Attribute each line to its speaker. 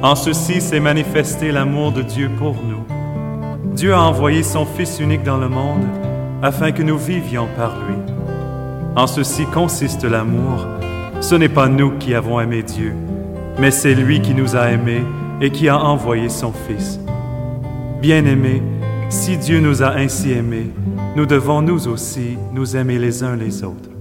Speaker 1: En ceci s'est manifesté l'amour de Dieu pour nous. Dieu a envoyé son Fils unique dans le monde afin que nous vivions par lui. En ceci consiste l'amour. Ce n'est pas nous qui avons aimé Dieu, mais c'est lui qui nous a aimés et qui a envoyé son Fils. Bien-aimés, si Dieu nous a ainsi aimés, nous devons nous aussi nous aimer les uns les autres.